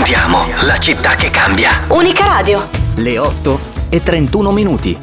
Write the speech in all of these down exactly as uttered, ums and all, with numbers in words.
Raccontiamo la città che cambia. Unica Radio. Le otto e trentuno minuti.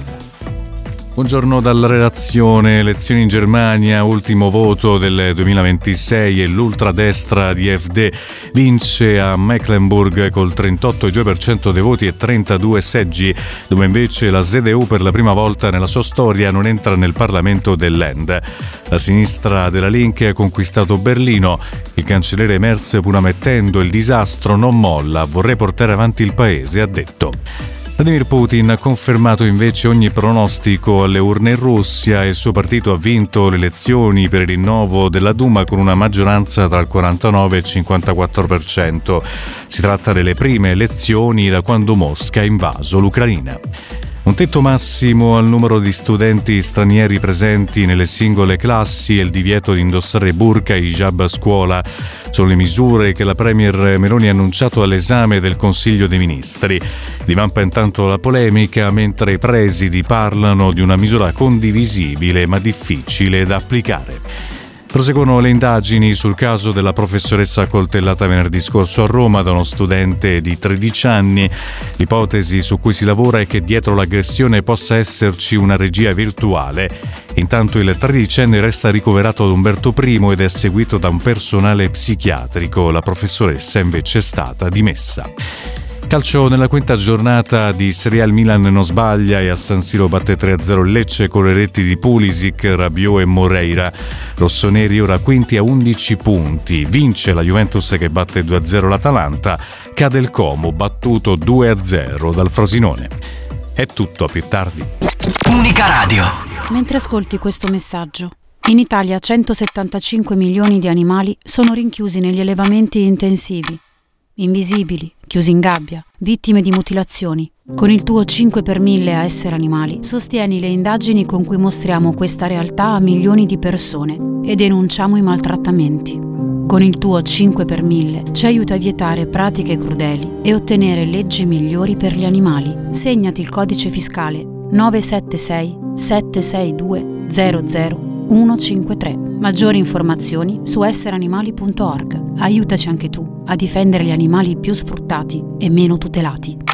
Buongiorno dalla redazione. Elezioni in Germania, ultimo voto del duemilaventisei e l'ultradestra di A F D vince a Mecklenburg col trentotto virgola due per cento dei voti e trentadue seggi, dove invece la Z D U per la prima volta nella sua storia non entra nel Parlamento del Land. La sinistra della Linke ha conquistato Berlino. Il cancelliere Merz, pur ammettendo il disastro, non molla, vorrei portare avanti il paese, ha detto. Vladimir Putin ha confermato invece ogni pronostico alle urne in Russia e il suo partito ha vinto le elezioni per il rinnovo della Duma con una maggioranza tra il quarantanove e il cinquantaquattro per cento. Si tratta delle prime elezioni da quando Mosca ha invaso l'Ucraina. Un tetto massimo al numero di studenti stranieri presenti nelle singole classi e il divieto di indossare burqa e hijab a scuola sono le misure che la Premier Meloni ha annunciato all'esame del Consiglio dei Ministri. Divampa intanto la polemica mentre i presidi parlano di una misura condivisibile ma difficile da applicare. Proseguono le indagini sul caso della professoressa accoltellata venerdì scorso a Roma da uno studente di tredici anni. L'ipotesi su cui si lavora è che dietro l'aggressione possa esserci una regia virtuale. Intanto il tredicenne resta ricoverato ad Umberto I ed è seguito da un personale psichiatrico. La professoressa invece è stata dimessa. Calcio nella quinta giornata di Serie A, il Milan non sbaglia e a San Siro batte tre a zero il Lecce con le reti di Pulisic, Rabiot e Moreira. Rossoneri ora quinti a undici punti. Vince la Juventus che batte due a zero l'Atalanta. Cade il Como, battuto due a zero dal Frosinone. È tutto, a più tardi. Unica Radio. Mentre ascolti questo messaggio, in Italia centosettantacinque milioni di animali sono rinchiusi negli allevamenti intensivi. Invisibili, chiusi in gabbia, vittime di mutilazioni. Con il tuo cinque per mille a Essere Animali sostieni le indagini con cui mostriamo questa realtà a milioni di persone e denunciamo i maltrattamenti. Con il tuo cinque per mille ci aiuta a vietare pratiche crudeli e ottenere leggi migliori per gli animali. Segnati il codice fiscale nove sette sei sette sei due zero zero uno cinque tre. Maggiori informazioni su essere animali punto org. Aiutaci anche tu a difendere gli animali più sfruttati e meno tutelati.